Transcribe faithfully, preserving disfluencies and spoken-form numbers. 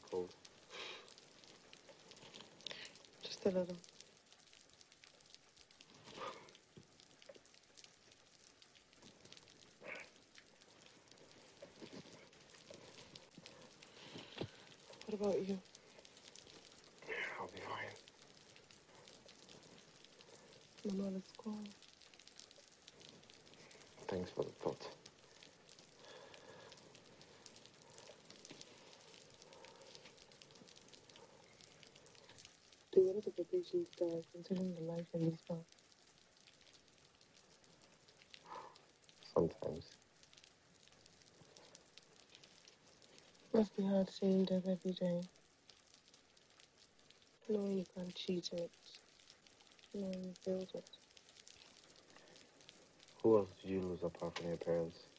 cold? Just a little. What about you? I'll be fine. Manuel, it's cold. Thanks for the thought. Do you look at the patient's die considering the life in these parts? Sometimes. Must be hard seeing death every day. Knowing you can't cheat it. Knowing you build it. Who else did you lose apart from your parents?